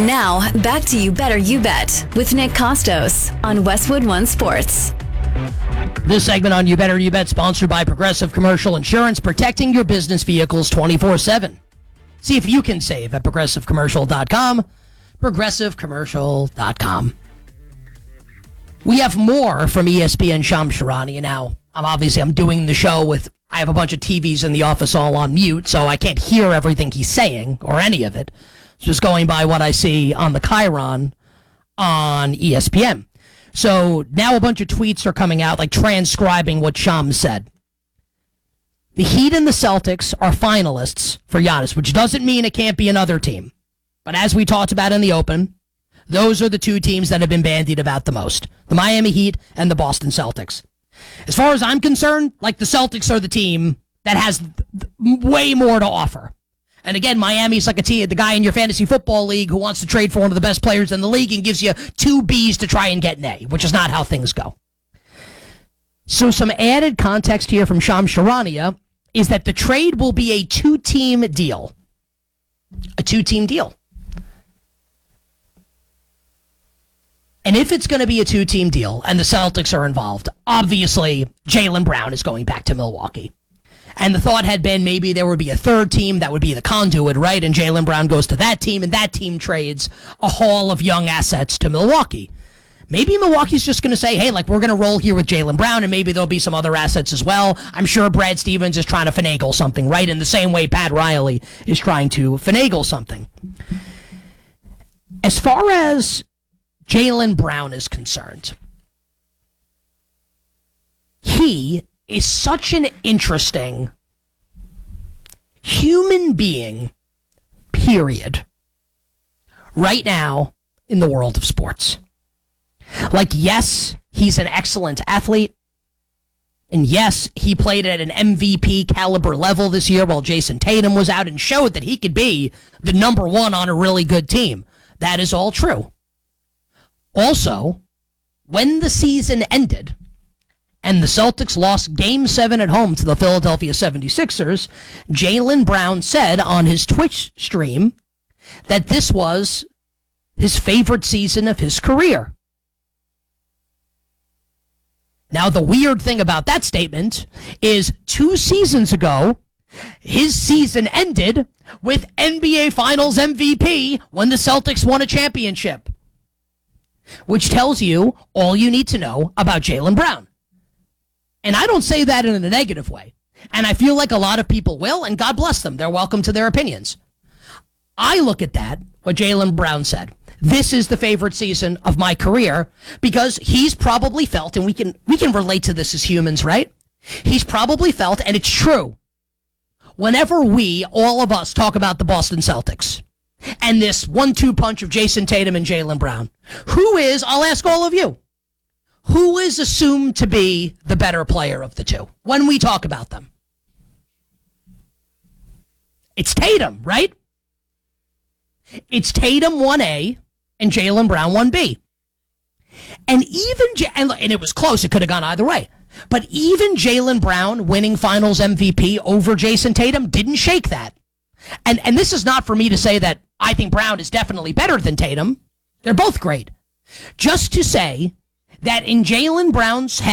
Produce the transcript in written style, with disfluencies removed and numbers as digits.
Now, back to You Better You Bet with Nick Costos on Westwood One Sports. This segment on You Better You Bet sponsored by Progressive Commercial Insurance, protecting your business vehicles 24/7. See if you can save at progressivecommercial.com. Progressivecommercial.com. We have more from ESPN Shams Charania. Now, I'm doing the show with, I have a bunch of TVs in the office all on mute, so I can't hear everything he's saying or any of it. Just going by what I see on the Chyron on ESPN. So now a bunch of tweets are coming out, like transcribing what Shams said. The Heat and the Celtics are finalists for Giannis, which doesn't mean it can't be another team. But as we talked about in the open, those are the two teams that have been bandied about the most. The Miami Heat and the Boston Celtics. As far as I'm concerned, like, the Celtics are the team that has way more to offer. And again, Miami's like the guy in your fantasy football league who wants to trade for one of the best players in the league and gives you 2 Bs to try and get an A, which is not how things go. So some added context here from Shams Charania is that the trade will be a 2-team deal. A 2-team deal. And if it's going to be a 2-team deal and the Celtics are involved, obviously Jaylen Brown is going back to Milwaukee. And the thought had been maybe there would be a third team that would be the conduit, right? And Jaylen Brown goes to that team, and that team trades a haul of young assets to Milwaukee. Maybe Milwaukee's just going to say, hey, like, we're going to roll here with Jaylen Brown, and maybe there'll be some other assets as well. I'm sure Brad Stevens is trying to finagle something, right? In the same way Pat Riley is trying to finagle something. As far as Jaylen Brown is concerned, he is such an interesting human being, period, right now in the world of sports. Like, yes, he's an excellent athlete. And yes, he played at an MVP caliber level this year while Jason Tatum was out and showed that he could be the number one on a really good team. That is all true. Also, when the season ended and the Celtics lost Game 7 at home to the Philadelphia 76ers, Jaylen Brown said on his Twitch stream that this was his favorite season of his career. Now, the weird thing about that statement is 2 seasons ago, his season ended with NBA Finals MVP when the Celtics won a championship, which tells you all you need to know about Jaylen Brown. And I don't say that in a negative way. And I feel like a lot of people will, and God bless them. They're welcome to their opinions. I look at that, what Jaylen Brown said. This is the favorite season of my career because he's probably felt, and we can relate to this as humans, right? He's probably felt, and it's true, whenever all of us talk about the Boston Celtics and this 1-2 punch of Jason Tatum and Jaylen Brown, I'll ask all of you, who is assumed to be the better player of the two when we talk about them? It's Tatum, right? It's Tatum 1A and Jaylen Brown 1B. And it was close. It could have gone either way. But even Jaylen Brown winning Finals MVP over Jason Tatum didn't shake that. And this is not for me to say that I think Brown is definitely better than Tatum. They're both great. Just to say that in Jaylen Brown's head,